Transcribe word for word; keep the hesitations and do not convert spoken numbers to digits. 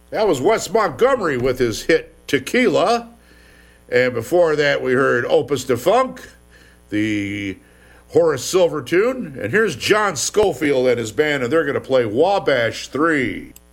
That was Wes Montgomery with his hit Tequila. And before that, we heard Opus Defunct, the Horace Silver tune. And here's John Scofield and his band, and they're going to play Wabash three.